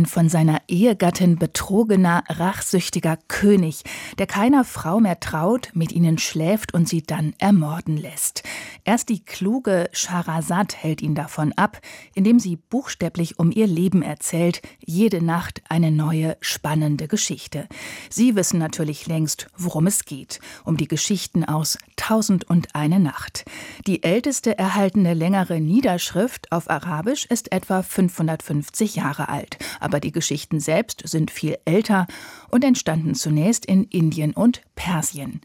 ein von seiner Ehegattin betrogener, rachsüchtiger König, der keiner Frau mehr traut, mit ihnen schläft und sie dann ermorden lässt. Erst die kluge Schahrasad hält ihn davon ab, indem sie buchstäblich um ihr Leben erzählt, jede Nacht eine neue, spannende Geschichte. Sie wissen natürlich längst, worum es geht, um die Geschichten aus 1001 Nacht. Die älteste erhaltene längere Niederschrift auf Arabisch ist etwa 550 Jahre alt. Aber die Geschichten selbst sind viel älter und entstanden zunächst in Indien und Persien.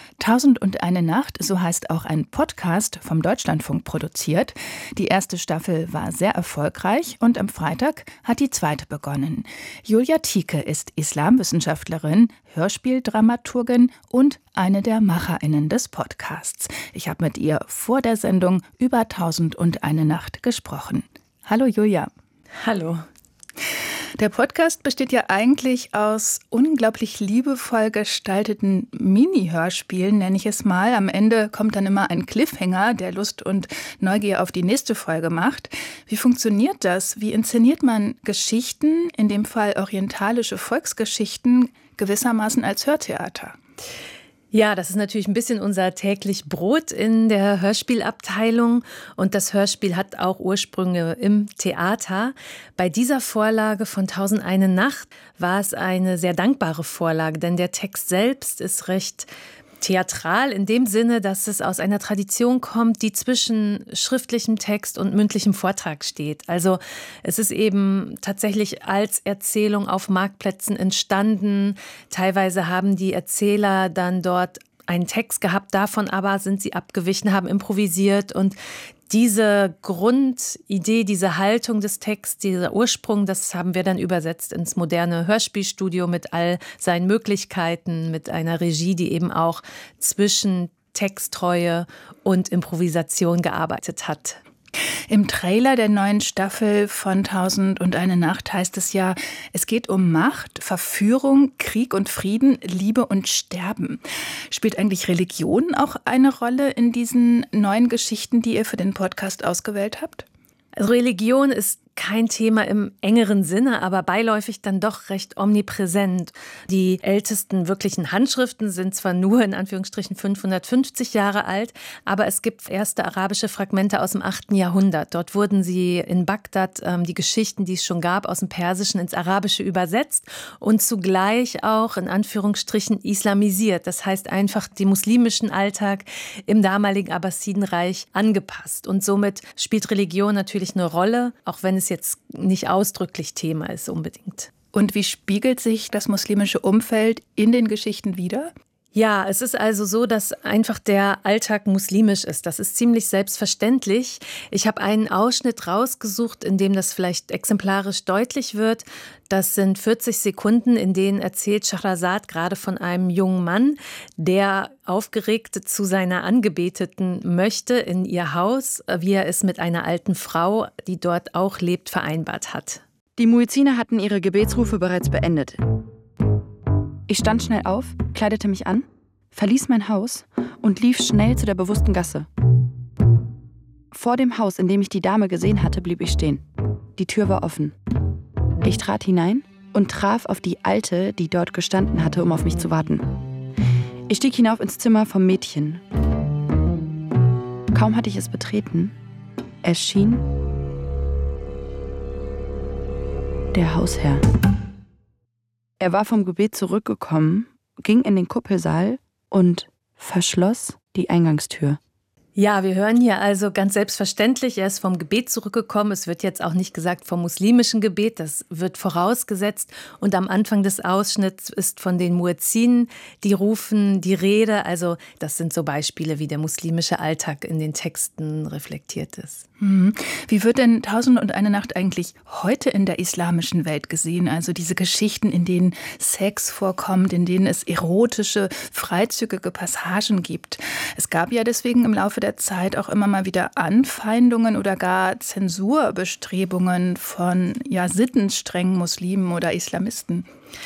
1001 Nacht, so heißt auch ein Podcast vom Deutschlandfunk produziert. Die erste Staffel war sehr erfolgreich und am Freitag hat die zweite begonnen. Julia Thieke ist Islamwissenschaftlerin, Hörspieldramaturgin und eine der MacherInnen des Podcasts. Ich habe mit ihr vor der Sendung über 1001 Nacht gesprochen. Hallo Julia. Hallo. Der Podcast besteht ja eigentlich aus unglaublich liebevoll gestalteten Mini-Hörspielen, nenne ich es mal. Am Ende kommt dann immer ein Cliffhanger, der Lust und Neugier auf die nächste Folge macht. Wie funktioniert das? Wie inszeniert man Geschichten, in dem Fall orientalische Volksgeschichten, gewissermaßen als Hörtheater? Ja, das ist natürlich ein bisschen unser täglich Brot in der Hörspielabteilung und das Hörspiel hat auch Ursprünge im Theater. Bei dieser Vorlage von 1001 Nacht war es eine sehr dankbare Vorlage, denn der Text selbst ist recht theatral in dem Sinne, dass es aus einer Tradition kommt, die zwischen schriftlichem Text und mündlichem Vortrag steht. Also es ist eben tatsächlich als Erzählung auf Marktplätzen entstanden. Teilweise haben die Erzähler dann dort einen Text gehabt, davon aber sind sie abgewichen, haben improvisiert und diese Grundidee, diese Haltung des Texts, dieser Ursprung, das haben wir dann übersetzt ins moderne Hörspielstudio mit all seinen Möglichkeiten, mit einer Regie, die eben auch zwischen Texttreue und Improvisation gearbeitet hat. Im Trailer der neuen Staffel von 1001 Nacht heißt es ja, es geht um Macht, Verführung, Krieg und Frieden, Liebe und Sterben. Spielt eigentlich Religion auch eine Rolle in diesen neuen Geschichten, die ihr für den Podcast ausgewählt habt? Also Religion ist kein Thema im engeren Sinne, aber beiläufig dann doch recht omnipräsent. Die ältesten wirklichen Handschriften sind zwar nur in Anführungsstrichen 550 Jahre alt, aber es gibt erste arabische Fragmente aus dem 8. Jahrhundert. Dort wurden sie in Bagdad, die Geschichten, die es schon gab, aus dem Persischen ins Arabische übersetzt und zugleich auch in Anführungsstrichen islamisiert. Das heißt einfach den muslimischen Alltag im damaligen Abbasidenreich angepasst. Und somit spielt Religion natürlich eine Rolle, auch wenn es jetzt nicht ausdrücklich Thema ist unbedingt. Und wie spiegelt sich das muslimische Umfeld in den Geschichten wider? Ja, es ist also so, dass einfach der Alltag muslimisch ist. Das ist ziemlich selbstverständlich. Ich habe einen Ausschnitt rausgesucht, in dem das vielleicht exemplarisch deutlich wird. Das sind 40 Sekunden, in denen erzählt Schahrasad gerade von einem jungen Mann, der aufgeregt zu seiner Angebeteten möchte in ihr Haus, wie er es mit einer alten Frau, die dort auch lebt, vereinbart hat. Die Muezzine hatten ihre Gebetsrufe bereits beendet. Ich stand schnell auf, kleidete mich an, verließ mein Haus und lief schnell zu der bewussten Gasse. Vor dem Haus, in dem ich die Dame gesehen hatte, blieb ich stehen. Die Tür war offen. Ich trat hinein und traf auf die Alte, die dort gestanden hatte, um auf mich zu warten. Ich stieg hinauf ins Zimmer vom Mädchen. Kaum hatte ich es betreten, erschien der Hausherr. Er war vom Gebet zurückgekommen, ging in den Kuppelsaal und verschloss die Eingangstür. Ja, wir hören hier also ganz selbstverständlich, er ist vom Gebet zurückgekommen. Es wird jetzt auch nicht gesagt vom muslimischen Gebet, das wird vorausgesetzt. Und am Anfang des Ausschnitts ist von den Muezzinen, die rufen, die Rede. Also das sind so Beispiele, wie der muslimische Alltag in den Texten reflektiert ist. Wie wird denn 1001 Nacht eigentlich heute in der islamischen Welt gesehen? Also diese Geschichten, in denen Sex vorkommt, in denen es erotische, freizügige Passagen gibt. Es gab ja deswegen im Laufe der Zeit auch immer mal wieder Anfeindungen oder gar Zensurbestrebungen von sittenstrengen Muslimen oder Islamisten.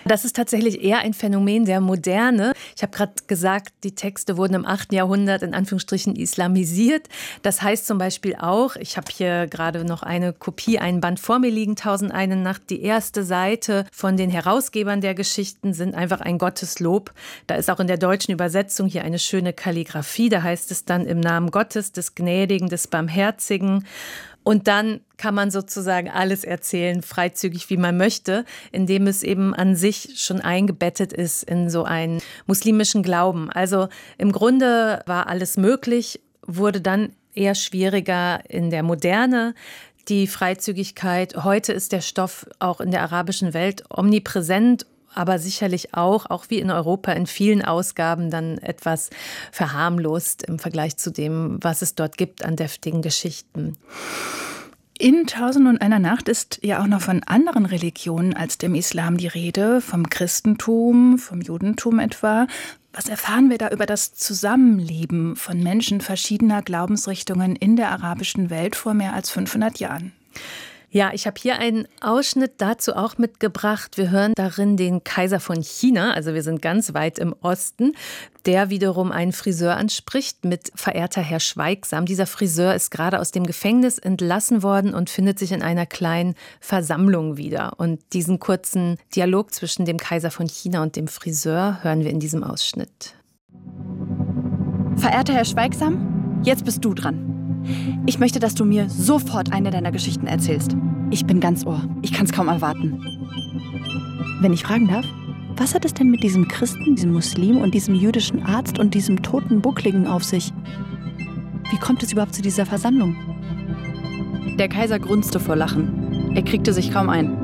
Das ist tatsächlich eher ein Phänomen der Moderne. Ich habe gerade gesagt, die Texte wurden im 8. Jahrhundert in Anführungsstrichen islamisiert. Das heißt zum Beispiel auch, ich habe hier gerade noch eine Kopie, einen Band vor mir liegen, 1001 Nacht. Die erste Seite von den Herausgebern der Geschichten sind einfach ein Gotteslob. Da ist auch in der deutschen Übersetzung hier eine schöne Kalligraphie. Da heißt es dann im Namen Gottes, des Gnädigen, des Barmherzigen. Und dann kann man sozusagen alles erzählen, freizügig wie man möchte, indem es eben an sich schon eingebettet ist in so einen muslimischen Glauben. Also im Grunde war alles möglich, wurde dann eher schwieriger in der Moderne. Die Freizügigkeit, heute ist der Stoff auch in der arabischen Welt omnipräsent, aber sicherlich auch wie in Europa, in vielen Ausgaben dann etwas verharmlost im Vergleich zu dem, was es dort gibt an deftigen Geschichten. In 1001 Nacht ist ja auch noch von anderen Religionen als dem Islam die Rede, vom Christentum, vom Judentum etwa. Was erfahren wir da über das Zusammenleben von Menschen verschiedener Glaubensrichtungen in der arabischen Welt vor mehr als 500 Jahren? Ja, ich habe hier einen Ausschnitt dazu auch mitgebracht. Wir hören darin den Kaiser von China, also wir sind ganz weit im Osten, der wiederum einen Friseur anspricht mit verehrter Herr Schweigsam. Dieser Friseur ist gerade aus dem Gefängnis entlassen worden und findet sich in einer kleinen Versammlung wieder. Und diesen kurzen Dialog zwischen dem Kaiser von China und dem Friseur hören wir in diesem Ausschnitt. Verehrter Herr Schweigsam, jetzt bist du dran. Ich möchte, dass du mir sofort eine deiner Geschichten erzählst. Ich bin ganz Ohr. Ich kann es kaum erwarten. Wenn ich fragen darf, was hat es denn mit diesem Christen, diesem Muslim und diesem jüdischen Arzt und diesem toten Buckligen auf sich? Wie kommt es überhaupt zu dieser Versammlung? Der Kaiser grunzte vor Lachen. Er kriegte sich kaum ein.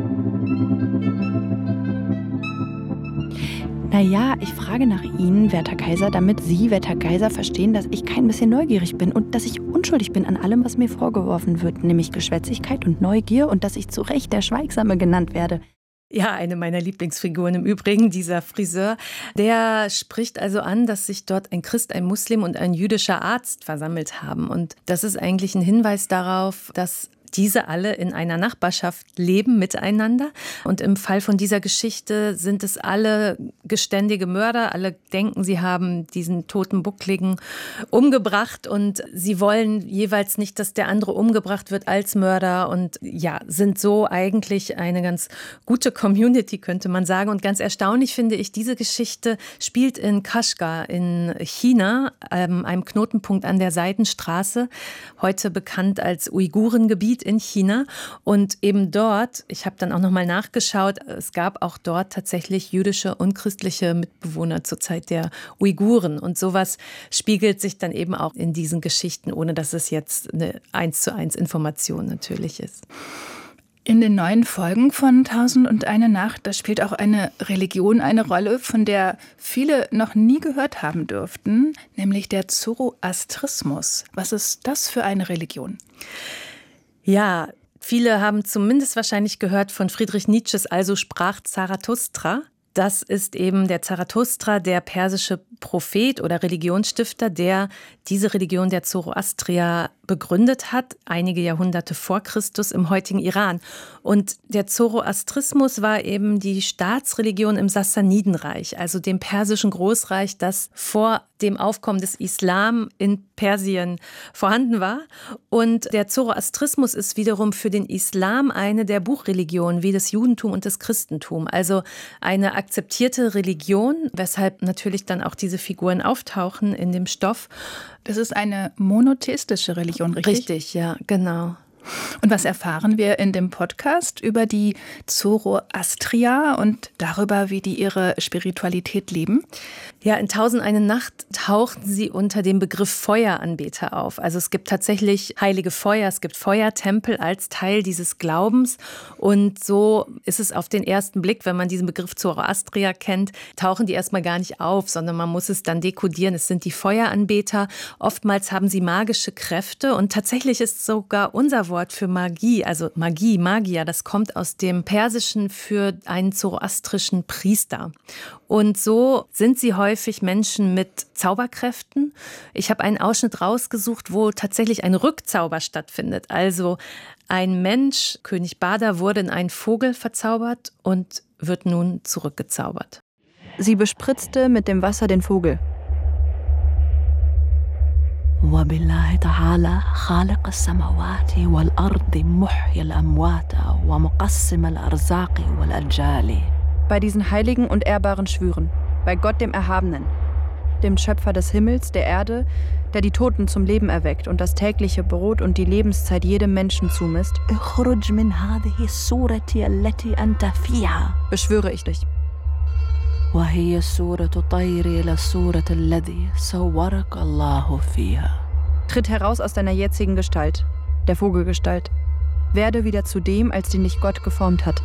Naja, ich frage nach Ihnen, werter Kaiser, damit Sie, werter Kaiser, verstehen, dass ich kein bisschen neugierig bin und dass ich unschuldig bin an allem, was mir vorgeworfen wird, nämlich Geschwätzigkeit und Neugier und dass ich zu Recht der Schweigsame genannt werde. Ja, eine meiner Lieblingsfiguren im Übrigen, dieser Friseur. Der spricht also an, dass sich dort ein Christ, ein Muslim und ein jüdischer Arzt versammelt haben. Und das ist eigentlich ein Hinweis darauf, dass diese alle in einer Nachbarschaft leben miteinander. Und im Fall von dieser Geschichte sind es alle geständige Mörder. Alle denken, sie haben diesen toten Buckligen umgebracht und sie wollen jeweils nicht, dass der andere umgebracht wird als Mörder und ja, sind so eigentlich eine ganz gute Community, könnte man sagen. Und ganz erstaunlich finde ich, diese Geschichte spielt in Kashgar in China, einem Knotenpunkt an der Seidenstraße, heute bekannt als Uigurengebiet in China. Und eben dort, ich habe dann auch noch mal nachgeschaut, es gab auch dort tatsächlich jüdische und christliche Mitbewohner zur Zeit der Uiguren. Und sowas spiegelt sich dann eben auch in diesen Geschichten, ohne dass es jetzt eine 1:1 Information natürlich ist. In den neuen Folgen von 1001 Nacht, da spielt auch eine Religion eine Rolle, von der viele noch nie gehört haben dürften, nämlich der Zoroastrismus. Was ist das für eine Religion? Ja, viele haben zumindest wahrscheinlich gehört von Friedrich Nietzsches Also sprach Zarathustra. Das ist eben der Zarathustra, der persische Prophet oder Religionsstifter, der diese Religion der Zoroastrier begründet hat, einige Jahrhunderte vor Christus im heutigen Iran. Und der Zoroastrismus war eben die Staatsreligion im Sassanidenreich, also dem persischen Großreich, das vor dem Aufkommen des Islam in Persien vorhanden war. Und der Zoroastrismus ist wiederum für den Islam eine der Buchreligionen, wie das Judentum und das Christentum. Also eine akzeptierte Religion, weshalb natürlich dann auch diese Figuren auftauchen in dem Stoff. Das ist eine monotheistische Religion, richtig? Richtig, ja, genau. Und was erfahren wir in dem Podcast über die Zoroastrier und darüber, wie die ihre Spiritualität leben? Ja, in 1001 Nacht tauchten sie unter dem Begriff Feueranbeter auf. Also es gibt tatsächlich heilige Feuer, es gibt Feuertempel als Teil dieses Glaubens. Und so ist es auf den ersten Blick, wenn man diesen Begriff Zoroastrier kennt, tauchen die erstmal gar nicht auf, sondern man muss es dann dekodieren. Es sind die Feueranbeter. Oftmals haben sie magische Kräfte und tatsächlich ist sogar unser Wort für Magie, also Magie, Magier, das kommt aus dem Persischen für einen zoroastrischen Priester. Und so sind sie heute häufig Menschen mit Zauberkräften. Ich habe einen Ausschnitt rausgesucht, wo tatsächlich ein Rückzauber stattfindet. Also ein Mensch, König Bada, wurde in einen Vogel verzaubert und wird nun zurückgezaubert. Sie bespritzte mit dem Wasser den Vogel. وبالله تعالى خالق السماوات والأرض محيي الأموات ومقسم الأرزاق والأجال. Bei diesen heiligen und ehrbaren Schwüren, bei Gott dem Erhabenen, dem Schöpfer des Himmels, der Erde, der die Toten zum Leben erweckt und das tägliche Brot und die Lebenszeit jedem Menschen zumisst, اخرج من هذه الصورة التي أنت فيها. Beschwöre ich dich. وهي الصورة طير إلى الصورة الذي صورك الله فيها. Tritt heraus aus deiner jetzigen Gestalt, der Vogelgestalt. Werde wieder zu dem, als den dich Gott geformt hat.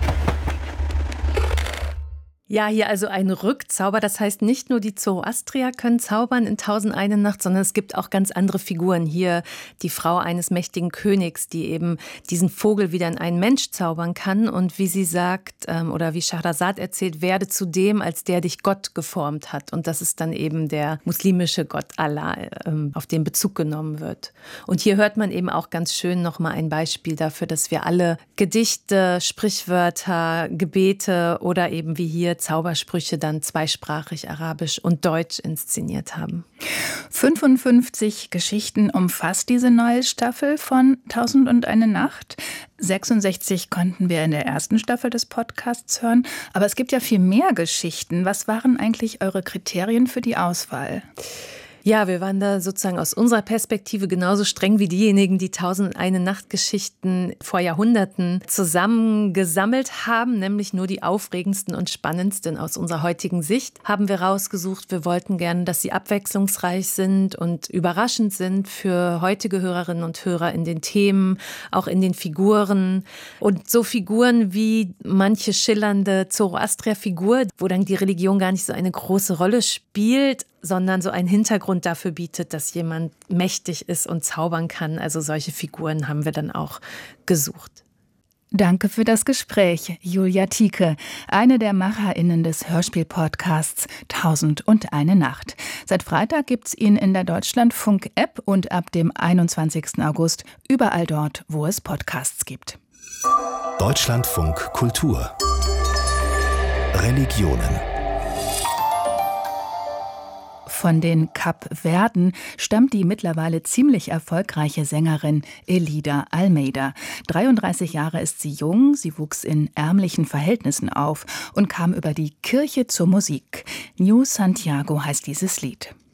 Ja, hier also ein Rückzauber. Das heißt, nicht nur die Zoroastrier können zaubern in 1001 Nacht, sondern es gibt auch ganz andere Figuren. Hier die Frau eines mächtigen Königs, die eben diesen Vogel wieder in einen Mensch zaubern kann. Und wie sie sagt, oder wie Schahrazad erzählt, werde zu dem, als der dich Gott geformt hat. Und das ist dann eben der muslimische Gott Allah, auf den Bezug genommen wird. Und hier hört man eben auch ganz schön nochmal ein Beispiel dafür, dass wir alle Gedichte, Sprichwörter, Gebete oder eben wie hier Zaubersprüche dann zweisprachig Arabisch und Deutsch inszeniert haben. 55 Geschichten umfasst diese neue Staffel von 1001 Nacht. 66 konnten wir in der ersten Staffel des Podcasts hören. Aber es gibt ja viel mehr Geschichten. Was waren eigentlich eure Kriterien für die Auswahl? Ja, wir waren da sozusagen aus unserer Perspektive genauso streng wie diejenigen, die 1001 Nachtgeschichten vor Jahrhunderten zusammengesammelt haben, nämlich nur die aufregendsten und spannendsten aus unserer heutigen Sicht, haben wir rausgesucht. Wir wollten gerne, dass sie abwechslungsreich sind und überraschend sind für heutige Hörerinnen und Hörer in den Themen, auch in den Figuren. Und so Figuren wie manche schillernde Zoroastrier-Figur, wo dann die Religion gar nicht so eine große Rolle spielt, sondern so einen Hintergrund dafür bietet, dass jemand mächtig ist und zaubern kann. Also solche Figuren haben wir dann auch gesucht. Danke für das Gespräch, Julia Tieke, eine der MacherInnen des Hörspiel-Podcasts 1001 Nacht. Seit Freitag gibt's ihn in der Deutschlandfunk-App und ab dem 21. August überall dort, wo es Podcasts gibt. Deutschlandfunk Kultur Religionen. Von den Kapverden stammt die mittlerweile ziemlich erfolgreiche Sängerin Elida Almeida. 33 Jahre ist sie jung, sie wuchs in ärmlichen Verhältnissen auf und kam über die Kirche zur Musik. New Santiago heißt dieses Lied.